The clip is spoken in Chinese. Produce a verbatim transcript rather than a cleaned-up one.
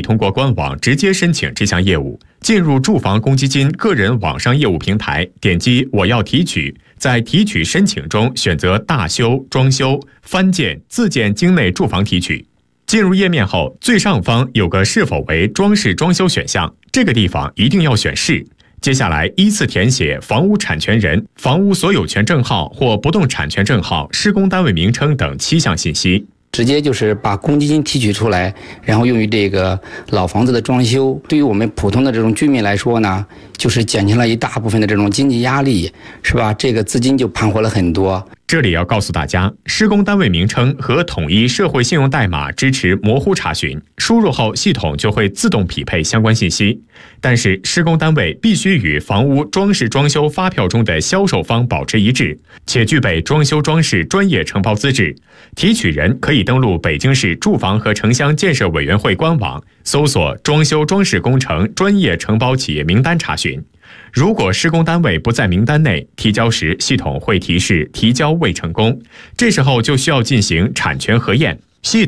通过官网直接申请这项业务。进入住房公积金个人网上业务平台，点击我要提取，在提取申请中选择大修、装修、翻建、自建境内住房提取。进入页面后，最上方有个是否为装饰装修选项，这个地方一定要选是。接下来依次填写房屋产权人、房屋所有权证号或不动产权证号、施工单位名称等七项信息。 直接就是把公积金提取出来，然后用于这个老房子的装修。对于我们普通的这种居民来说呢，就是减轻了一大部分的这种经济压力，是吧？这个资金就盘活了很多。 这里要告诉大家，施工单位名称和统一社会信用代码支持模糊查询，输入后系统就会自动匹配相关信息。但是施工单位必须与房屋装饰装修发票中的销售方保持一致，且具备装修装饰专业承包资质。提取人可以登录北京市住房和城乡建设委员会官网，搜索装修装饰工程专业承包企业名单查询。如果施工单位不在名单内，提交时系统会提示提交未成功，这时候就需要进行产权核验。